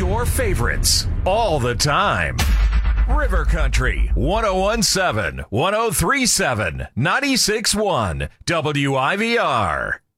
your favorites all the time. River Country 1017, 1037, 961 WIVR.